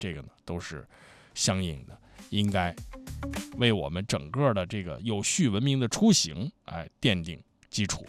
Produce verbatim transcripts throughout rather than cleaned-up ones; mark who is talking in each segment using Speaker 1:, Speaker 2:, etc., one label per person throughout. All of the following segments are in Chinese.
Speaker 1: 这个呢都是相应的，应该为我们整个的这个有序文明的出行哎奠定基础。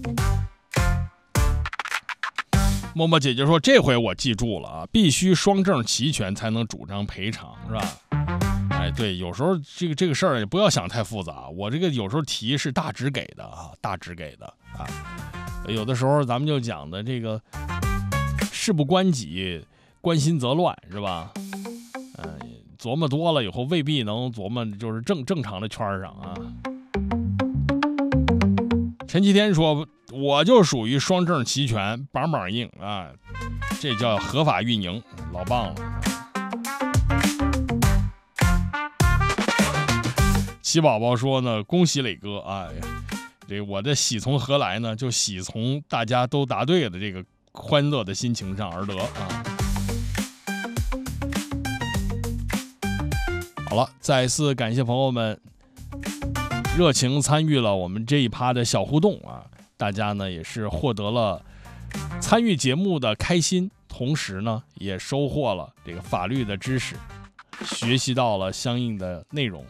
Speaker 1: 默默姐姐说，这回我记住了啊，必须双证齐全才能主张赔偿，是吧？哎，对，有时候这个这个事儿也不要想太复杂，我这个有时候题是大致给的啊，大致给的啊。有的时候咱们就讲的这个事不关己，关心则乱，是吧？嗯、呃，琢磨多了以后未必能琢磨就是正正常的圈上啊。陈其天说，我就属于双证齐全，板板硬啊，这叫合法运营，老棒了。齐宝宝说呢，恭喜磊哥啊！这我的喜从何来呢？就喜从大家都答对的这个欢乐的心情上而得啊！好了，再次感谢朋友们热情参与了我们这一趴的小互动啊！大家呢也是获得了参与节目的开心，同时呢也收获了这个法律的知识，学习到了相应的内容。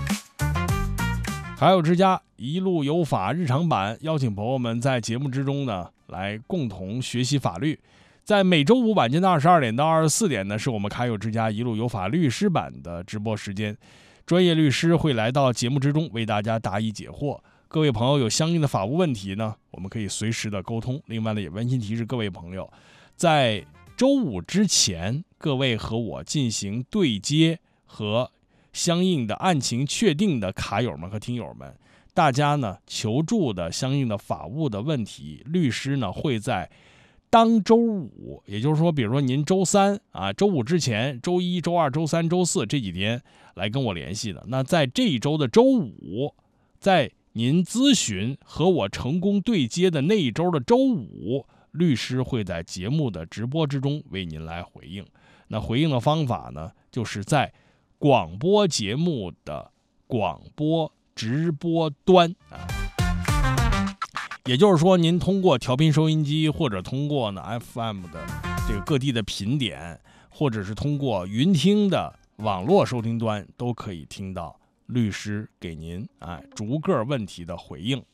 Speaker 1: 还有之家一路有法日常版，邀请朋友们在节目之中呢来共同学习法律。在每周五晚间的二十二点到二十四点呢，是我们卡友之家一路有法律师版的直播时间，专业律师会来到节目之中为大家答疑解惑。各位朋友有相应的法务问题呢，我们可以随时的沟通。另外呢，也温馨提示各位朋友，在周五之前，各位和我进行对接和相应的案情确定的卡友们和听友们，大家呢求助的相应的法务的问题，律师呢会在当周五，也就是说，比如说您周三啊，周五之前，周一、周二、周三、周四这几天来跟我联系的。那在这一周的周五，在您咨询和我成功对接的那一周的周五，律师会在节目的直播之中为您来回应。那回应的方法呢，就是在广播节目的广播直播端啊，也就是说，您通过调频收音机，或者通过呢 F M 的这个各地的频点，或者是通过云听的网络收听端，都可以听到律师给您哎逐个问题的回应。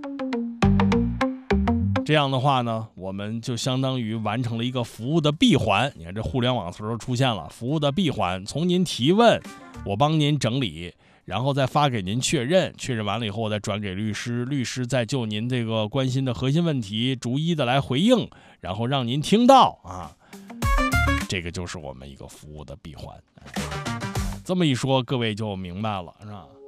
Speaker 1: 这样的话呢，我们就相当于完成了一个服务的闭环。你看这互联网词都出现了，服务的闭环，从您提问，我帮您整理，然后再发给您确认，确认完了以后，我再转给律师，律师再就您这个关心的核心问题逐一的来回应，然后让您听到啊，这个就是我们一个服务的闭环。这么一说，各位就明白了，是吧？